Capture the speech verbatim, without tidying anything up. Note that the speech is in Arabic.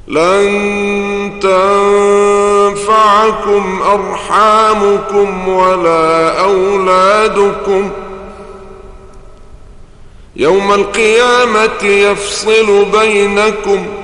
لن تنفعكم أرحامكم ولا أولادكم يوم القيامة يفصل بينكم